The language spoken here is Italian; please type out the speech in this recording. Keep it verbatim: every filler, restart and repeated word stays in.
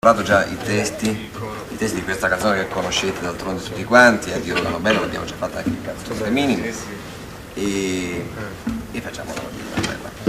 Ho già i testi, i testi di questa canzone che conoscete d'altronde tutti quanti, a Dio Rodano Bello, l'abbiamo già fatta anche in canzone minimo, e, e facciamo la